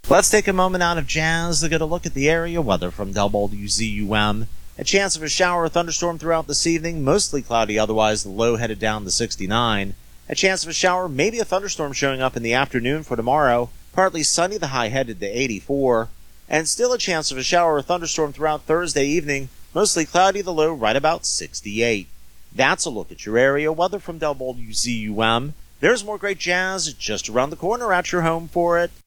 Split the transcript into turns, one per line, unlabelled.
Let's take a moment out of jazz to get a look at the area weather from WZUM. A chance of a shower or thunderstorm throughout this evening, mostly cloudy, otherwise the low headed down to 69. A chance of a shower, maybe a thunderstorm showing up in the afternoon for tomorrow. Partly sunny, the high headed to 84. And still a chance of a shower or thunderstorm throughout Thursday evening, mostly cloudy, the low right about 68. That's a look at your area weather from WZUM. There's more great jazz just around the corner at your home for it.